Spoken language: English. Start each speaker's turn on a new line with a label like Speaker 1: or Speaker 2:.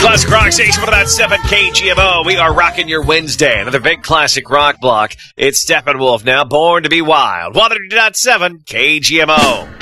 Speaker 1: Classic Rock Station 107 KGMO. We are rocking your Wednesday. Another big classic rock block. It's Steppenwolf now, Born to be Wild. 107 KGMO.